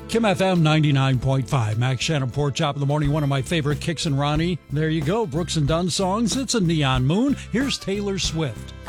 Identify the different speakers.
Speaker 1: Kim FM 99.5. Max Shannon, Pork Chop in the Morning, one of my favorite Kicks and Ronnie. There you go, Brooks and Dunn songs. It's a neon moon. Here's Taylor Swift.